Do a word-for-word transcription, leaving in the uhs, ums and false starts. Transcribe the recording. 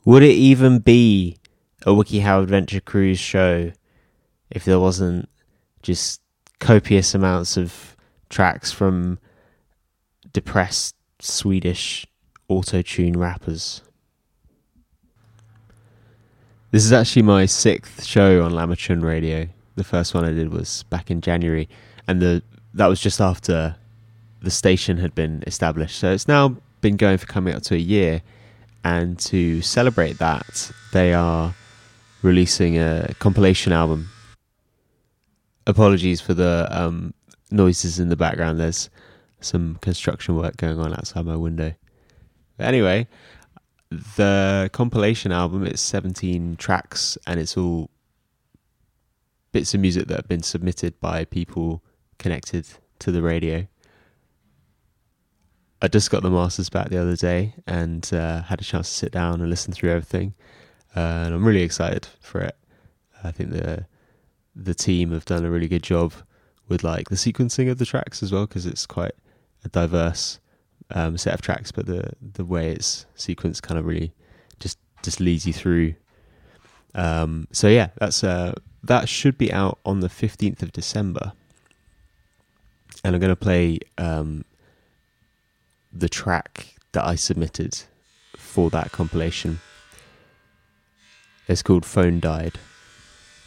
Would it even be a WikiHow Adventure Cruise show if there wasn't just copious amounts of tracks from depressed Swedish auto-tune rappers? This is actually my sixth show on Lamachun Radio. The first one I did was back in January, and the that was just after the station had been established. So it's now been going for coming up to a year, and to celebrate that, they are releasing a compilation album. Apologies for the um, noises in the background. There's some construction work going on outside my window. But anyway, the compilation album, it's seventeen tracks, and it's all bits of music that have been submitted by people connected to the radio. I just got the masters back the other day and uh, had a chance to sit down and listen through everything, uh, and I'm really excited for it. I think the the team have done a really good job with like the sequencing of the tracks as well, because it's quite a diverse um, set of tracks, but the the way it's sequenced kind of really just just leads you through. Um, so yeah, that's uh, that should be out on the fifteenth of December, and I'm going to play um, the track that I submitted for that compilation. It's called Phone Died.